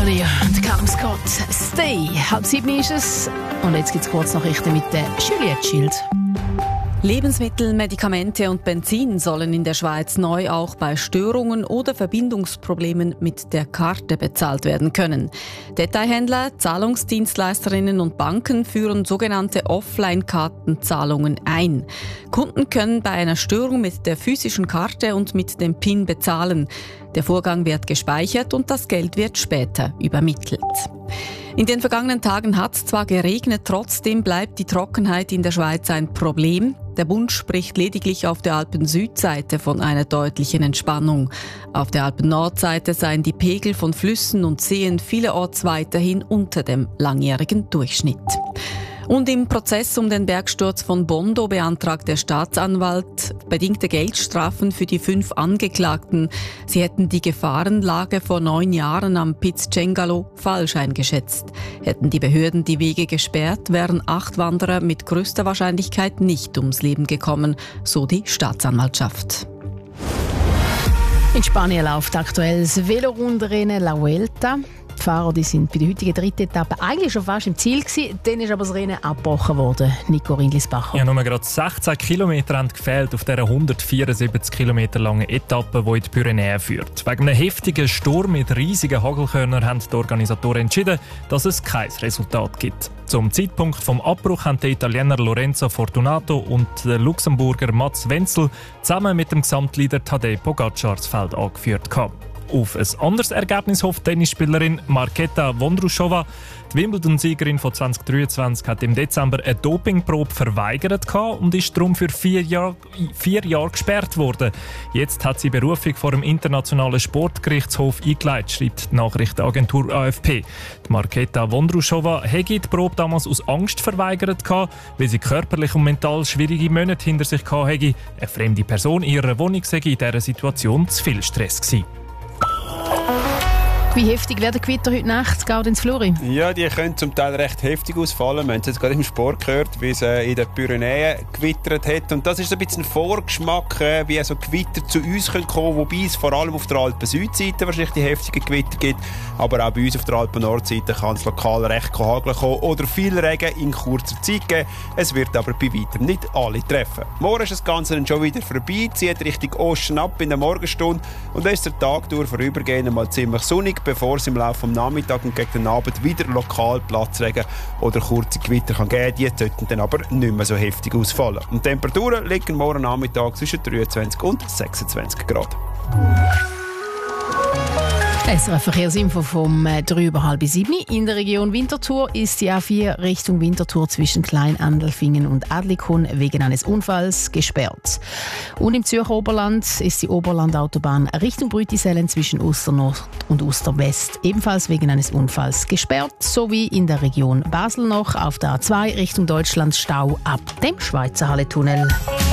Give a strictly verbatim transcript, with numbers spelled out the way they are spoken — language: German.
Cavalier und Callum Scott. Stay. Halb sieben ist es. Und jetzt gibt es Kurznachrichten mit der Juliette Schild. Lebensmittel, Medikamente und Benzin sollen in der Schweiz neu auch bei Störungen oder Verbindungsproblemen mit der Karte bezahlt werden können. Detailhändler, Zahlungsdienstleisterinnen und Banken führen sogenannte Offline-Kartenzahlungen ein. Kunden können bei einer Störung mit der physischen Karte und mit dem P I N bezahlen. Der Vorgang wird gespeichert und das Geld wird später übermittelt. In den vergangenen Tagen hat es zwar geregnet, trotzdem bleibt die Trockenheit in der Schweiz ein Problem. Der Bund spricht lediglich auf der Alpen-Südseite von einer deutlichen Entspannung. Auf der Alpen-Nordseite seien die Pegel von Flüssen und Seen vielerorts weiterhin unter dem langjährigen Durchschnitt. Und im Prozess um den Bergsturz von Bondo beantragt der Staatsanwalt bedingte Geldstrafen für die fünf Angeklagten. Sie hätten die Gefahrenlage vor neun Jahren am Piz Cengalo falsch eingeschätzt. Hätten die Behörden die Wege gesperrt, wären acht Wanderer mit größter Wahrscheinlichkeit nicht ums Leben gekommen, so die Staatsanwaltschaft. In Spanien läuft aktuell das Velorundrennen La Vuelta. Die Fahrer die sind bei der heutigen dritten Etappe eigentlich schon fast im Ziel gewesen. Dann ist aber das Rennen abgebrochen worden. Nico Rindlisbacher. Ja, nur gerade sechzehn Kilometer haben gefehlt auf dieser hundertvierundsiebzig Kilometer langen Etappe, die in die Pyrenäen führt. Wegen einem heftigen Sturm mit riesigen Hagelkörnern haben die Organisatoren entschieden, dass es kein Resultat gibt. Zum Zeitpunkt des Abbruchs haben die Italiener Lorenzo Fortunato und der Luxemburger Mats Wenzel zusammen mit dem Gesamtleader Tadej Pogacar das Feld angeführt. Auf ein anderes Ergebnis hofft die Tennisspielerin Marketa Vondroušová. Die Wimbledon-Siegerin von zwanzig dreiundzwanzig hat im Dezember eine Dopingprobe verweigert und ist darum für vier Jahre, vier Jahre gesperrt worden. Jetzt hat sie Berufung vor dem Internationalen Sportgerichtshof eingeleitet, schreibt die Nachrichtenagentur A F P. Die Marketa Vondroušová hätte die Probe damals aus Angst verweigert, weil sie körperlich und mental schwierige Monate hinter sich hatte. Eine fremde Person in ihrer Wohnung sei in dieser Situation zu viel Stress gewesen. Wie heftig werden die Gewitter heute Nacht? Gaudenz Flori? Ja, die können zum Teil recht heftig ausfallen. Wir haben es jetzt gerade im Sport gehört, wie es in den Pyrenäen gewittert hat. Und das ist so ein bisschen ein Vorgeschmack, wie so Gewitter zu uns kommen können, wobei es vor allem auf der Alpen-Südseite wahrscheinlich die heftigen Gewitter gibt. Aber auch bei uns auf der Alpen-Nordseite kann es lokal recht hageln kommen oder viel Regen in kurzer Zeit geben. Es wird aber bei weitem nicht alle treffen. Morgen ist das Ganze dann schon wieder vorbei, zieht Richtung Osten ab in der Morgenstunde und dann ist der Tag durch vorübergehend mal ziemlich sonnig, bevor es im Laufe des Nachmittags und gegen den Abend wieder lokal Platzregen oder kurze Gewitter kann geben. Die sollten dann aber nicht mehr so heftig ausfallen. Und die Temperaturen liegen morgen Nachmittag zwischen dreiundzwanzig und sechsundzwanzig Grad. S R F Verkehrsinfo vom drei über halb sieben. In der Region Winterthur ist die A vier Richtung Winterthur zwischen Klein-Andelfingen und Adlikon wegen eines Unfalls gesperrt. Und im Zürcher Oberland ist die Oberlandautobahn Richtung Brütisellen zwischen Osternord und Osterwest ebenfalls wegen eines Unfalls gesperrt, sowie in der Region Basel noch auf der A zwei Richtung Deutschland Stau ab dem Schweizerhalle-Tunnel.